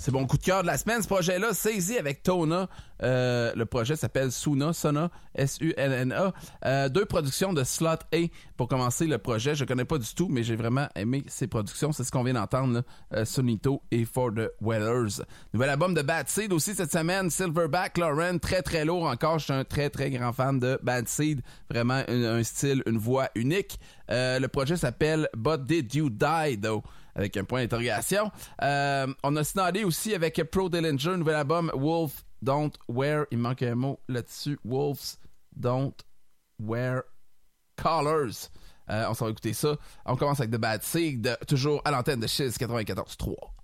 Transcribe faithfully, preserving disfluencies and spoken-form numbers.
C'est mon coup de cœur de la semaine, ce projet-là. Saisi avec Tona. Euh, le projet s'appelle Suna, Sona, S U N N A. Euh, deux productions de Slot A pour commencer le projet. Je connais pas du tout, mais j'ai vraiment aimé ces productions. C'est ce qu'on vient d'entendre, là. Euh, Sonito et For the Weathers. Nouvel album de Bad Seed aussi cette semaine. Silverback, Lauren, très très lourd encore. Je suis un très très grand fan de Bad Seed. Vraiment un, un style, une voix unique. Euh, le projet s'appelle But Did You Die, though? Avec un point d'interrogation. Euh, on a snadé aussi avec Pro Dillinger, nouvel album Wolf Don't Wear. Il me manque un mot là-dessus. Wolves Don't Wear Collars. Euh, on s'en va écouter ça. On commence avec The Bad Seed, toujours à l'antenne de Shiz quatre-vingt-quatorze trois.